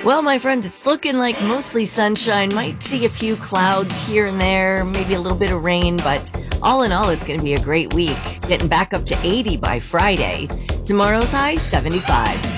Well, my friend, it's looking like mostly sunshine. Might see a few clouds here and there, maybe a little bit of rain, but all in all, it's going to be a great week. Getting back up to 80 by Friday. Tomorrow's high, 75.